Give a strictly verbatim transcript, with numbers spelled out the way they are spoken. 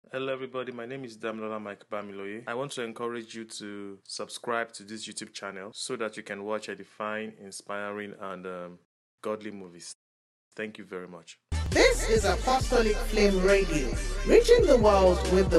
Hello, everybody. My name is Damilola Mike Bamiloye. I want to encourage you to subscribe to this YouTube channel so that you can watch edifying, inspiring, and um, godly movies. Thank you very much. This is Apostolic Flame Radio, reaching the world with the